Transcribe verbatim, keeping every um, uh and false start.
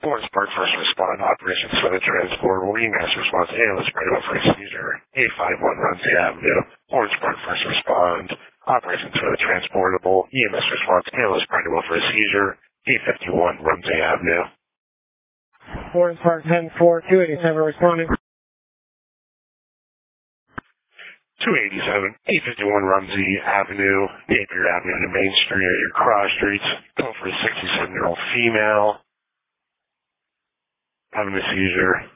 Lawrence Park first respond operations for the transportable E M S response ambulance ready for a seizure. eight five one Rumsey Avenue. Lawrence Park first respond operations for the transportable E M S response ambulance ready for a seizure. eight fifty-one Rumsey Avenue. Lawrence Park ten four two eighty-seven responding. two eighty-seven, eight fifty-one Rumsey Avenue, Napier Avenue to Main Street at your cross streets. Go for a sixty-seven-year-old female having a seizure.